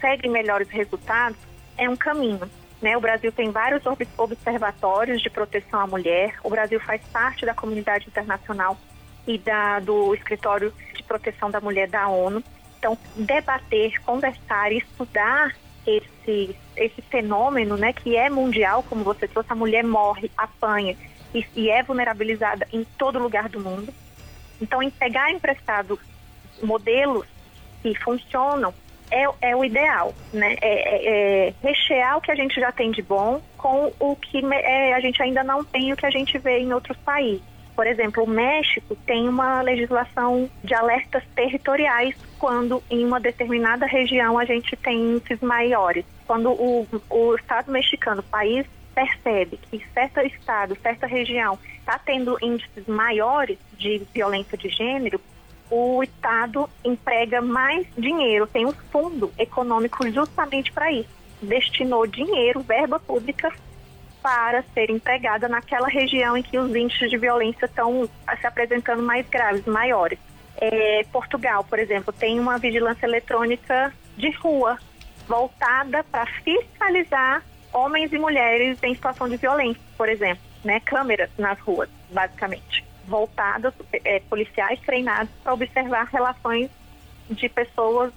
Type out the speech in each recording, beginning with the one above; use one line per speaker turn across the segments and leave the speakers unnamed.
consegue melhores resultados, é um caminho, né? O Brasil tem vários observatórios de proteção à mulher, o Brasil faz parte da comunidade internacional e do Escritório de Proteção da Mulher da ONU. Então, debater, conversar, estudar esse fenômeno, né, que é mundial, como você trouxe, a mulher morre, apanha e é vulnerabilizada em todo lugar do mundo. Então, em pegar emprestado modelos que funcionam é o ideal, né? Rechear o que a gente já tem de bom com o que a gente ainda não tem e o que a gente vê em outros países. Por exemplo, o México tem uma legislação de alertas territoriais quando em uma determinada região a gente tem índices maiores. Quando o Estado mexicano, o país, percebe que certo estado, certa região está tendo índices maiores de violência de gênero, o Estado emprega mais dinheiro, tem um fundo econômico justamente para isso. Destinou dinheiro, verba pública, para ser empregada naquela região em que os índices de violência estão se apresentando mais graves, maiores. Portugal, por exemplo, tem uma vigilância eletrônica de rua voltada para fiscalizar homens e mulheres em situação de violência, por exemplo, né? Câmeras nas ruas, basicamente, voltadas, policiais treinados para observar relações de pessoas,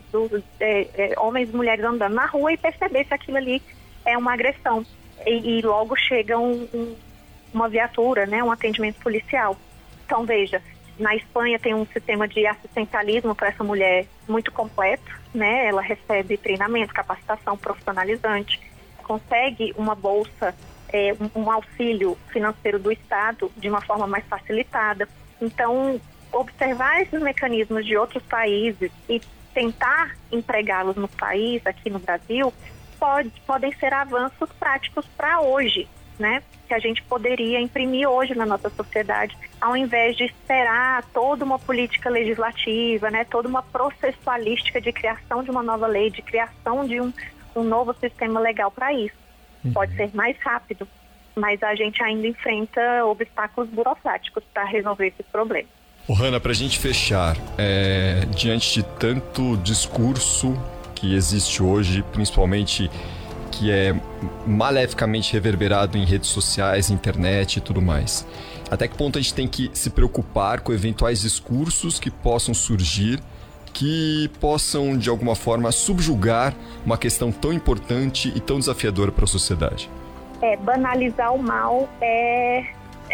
homens e mulheres andando na rua e perceber se aquilo ali é uma agressão. E logo chega uma viatura, né, um atendimento policial. Então, veja, na Espanha tem um sistema de assistencialismo para essa mulher muito completo, né? Ela recebe treinamento, capacitação profissionalizante, consegue uma bolsa, um auxílio financeiro do Estado de uma forma mais facilitada. Então, observar esses mecanismos de outros países e tentar empregá-los no país, aqui no Brasil, podem ser avanços práticos para hoje, né? Que a gente poderia imprimir hoje na nossa sociedade, ao invés de esperar toda uma política legislativa, né? Toda uma processualística de criação de uma nova lei, de criação de um novo sistema legal para isso. Pode ser mais rápido, mas a gente ainda enfrenta obstáculos burocráticos para resolver esse problema.
Hanna, para a gente fechar, diante de tanto discurso que existe hoje, principalmente que é maleficamente reverberado em redes sociais, internet e tudo mais. Até que ponto a gente tem que se preocupar com eventuais discursos que possam surgir, que possam, de alguma forma, subjugar uma questão tão importante e tão desafiadora para a sociedade?
Banalizar o mal é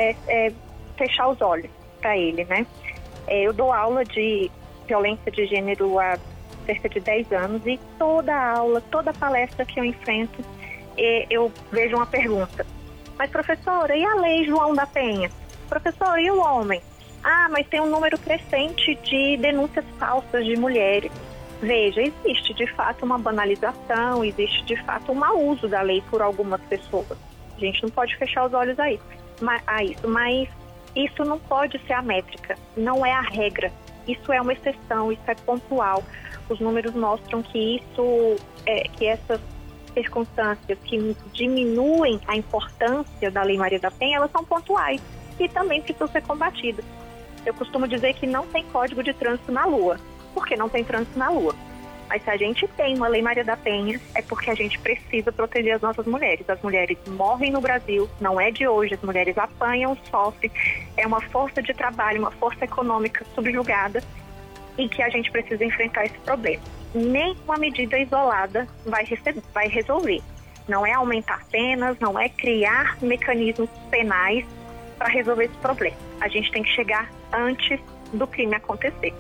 fechar os olhos para ele, né? Eu dou aula de violência de gênero há cerca de 10 anos e toda aula, toda palestra que eu enfrento, eu vejo uma pergunta. Mas, professora, e a lei João da Penha? Professora, e o homem? Mas tem um número crescente de denúncias falsas de mulheres. Veja, existe de fato uma banalização, existe de fato um mau uso da lei por algumas pessoas. A gente não pode fechar os olhos a isso, mas isso não pode ser a métrica, não é a regra. Isso é uma exceção, isso é pontual. Os números mostram que que essas circunstâncias que diminuem a importância da Lei Maria da Penha, elas são pontuais e também precisam ser combatidas. Eu costumo dizer que não tem código de trânsito na Lua, porque não tem trânsito na Lua. Mas se a gente tem uma Lei Maria da Penha, é porque a gente precisa proteger as nossas mulheres. As mulheres morrem no Brasil, não é de hoje, as mulheres apanham, sofrem, é uma força de trabalho, uma força econômica subjugada, e que a gente precisa enfrentar esse problema. Nenhuma medida isolada vai resolver. Não é aumentar penas, não é criar mecanismos penais para resolver esse problema. A gente tem que chegar antes do crime acontecer.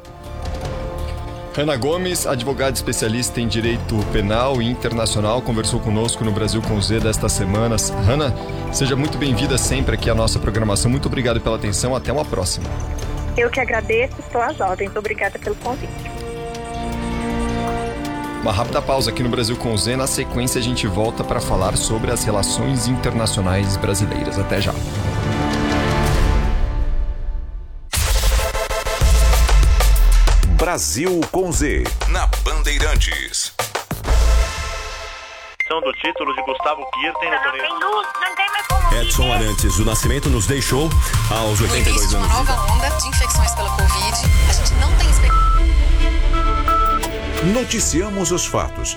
Hanna Gomes, advogada especialista em direito penal e internacional, conversou conosco no Brasil com Z desta semana. Hanna, seja muito bem-vinda sempre aqui à nossa programação. Muito obrigado pela atenção. Até uma próxima.
Eu que agradeço, estou às ordens. Obrigada pelo convite.
Uma rápida pausa aqui no Brasil com Z. Na sequência, a gente volta para falar sobre as relações internacionais brasileiras. Até já.
Brasil com Z, na Bandeirantes.
Do título de Gustavo Kirten no torneio.
Edson Arantes do Nascimento nos deixou aos 82 anos.
Uma nova onda de infecções pela Covid. A gente não tem expectativa.
Noticiamos os fatos